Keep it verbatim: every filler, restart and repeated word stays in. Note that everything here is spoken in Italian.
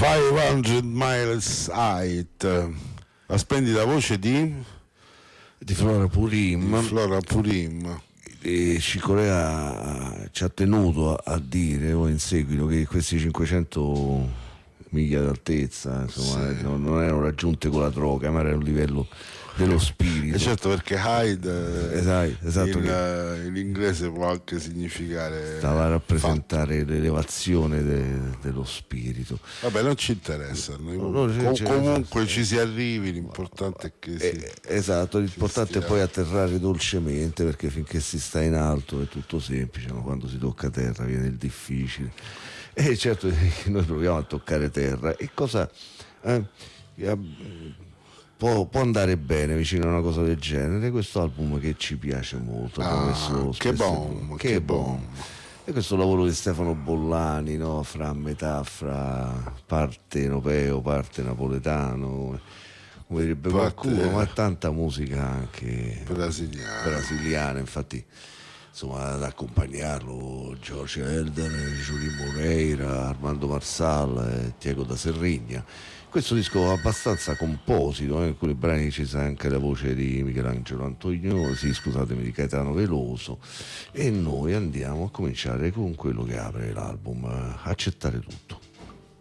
cinquecento Miles Height, la splendida voce di di Flora Purim. Di Flora Purim. E Cicorea ci ha tenuto a, a dire o in seguito che questi cinquecento miglia d'altezza insomma, sì, non, non erano raggiunte con la droga, ma era un livello dello spirito. E certo, perché Hyde esatto, esatto, in, che in inglese può anche significare, stava a rappresentare fatto, l'elevazione de, dello spirito. Vabbè, non ci interessa, noi no, no, com- cioè, comunque ci si arrivi, l'importante è che si, eh, esatto, l'importante è poi atterrare dolcemente, perché finché si sta in alto è tutto semplice, ma quando si tocca terra viene il difficile. E certo noi proviamo a toccare terra e cosa eh, Può, può andare bene vicino a una cosa del genere. Questo album che ci piace molto, ah, messo che bon, che, che bon. bon. E questo lavoro di Stefano Bollani, no? Fra metà fra parte europeo, parte napoletano, come direbbe qualcuno, ma tanta musica anche brasiliana, brasiliana. Infatti insomma ad accompagnarlo George Elder, Julie Moreira, Armando Marsal e Diego da Serrigna. Questo disco è abbastanza composito, eh? In alcuni brani ci sta anche la voce di Michelangelo Antonioni, sì, scusatemi, di Gaetano Veloso, e noi andiamo a cominciare con quello che apre l'album, Accettare tutto.